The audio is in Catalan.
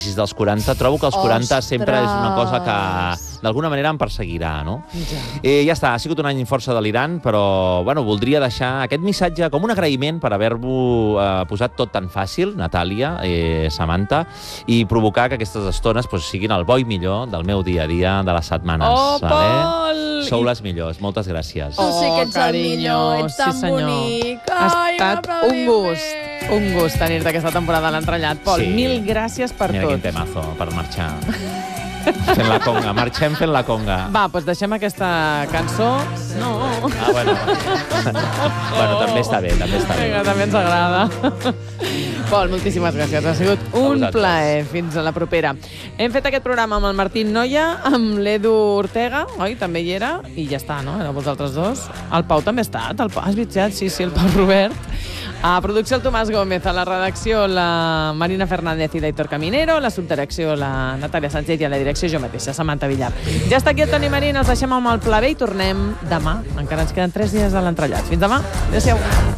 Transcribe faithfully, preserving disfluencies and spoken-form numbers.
dels quaranta, trobo que els quaranta sempre és una cosa que d'alguna manera em perseguirà, no? Ja. Eh, ja està, ha sigut un any força delirant, però bueno, voldria deixar aquest missatge com un agraïment per haver-vos eh, posat tot tan fàcil, Natàlia, eh, Samantha, i provocar que aquestes estones pues, siguin el bo i millor del meu dia a dia de les setmanes. Oh, vale? Pol! Sou les millors, moltes gràcies. Tu sí que ets el carinyo, millor, ets tan sí, senyor. bonic. Ha Ai, estat un un gust, un gust tenir-te aquesta temporada a l'entrellat. Pol, Sí. mil gràcies per Mira tot. quin temazo per marxar. Fent la conga, marxem fent la conga. Va, doncs deixem aquesta cançó. No. Ah, bueno. Bueno, també està bé, també està bé. Vinga, també ens agrada. Pol, moltíssimes gràcies. Ha sigut un vosaltres. plaer. Fins a la propera. Hem fet aquest programa amb el Martín Noia, amb l'Edu Ortega, oi? També hi era. I ja està, no? Éreu vosaltres dos. El Pau també ha estat. El Pau, has vitjat? Sí, sí, el Pau Robert. A producció el Tomàs Gómez, a la redacció la Marina Fernández i l'Aitor Caminero, a la subdirecció la Natàlia Sánchez i a la direcció jo mateixa, Samantha Villar. Ja està aquí el Toni Marín, els deixem amb el Pla B i tornem demà. Encara ens queden tres dies de l'entrellat. Fins demà. Adéu-siau.